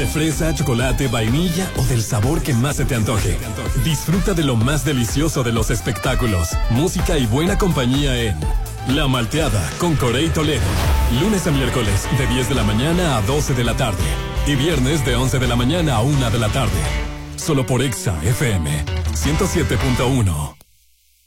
de fresa, chocolate, vainilla o del sabor que más se te antoje. Disfruta de lo más delicioso de los espectáculos, música y buena compañía en La Malteada con Corey Toledo. Lunes a miércoles de 10 de la mañana a 12 de la tarde. Y viernes de 11 de la mañana a 1 de la tarde. Solo por Exa FM 107.1.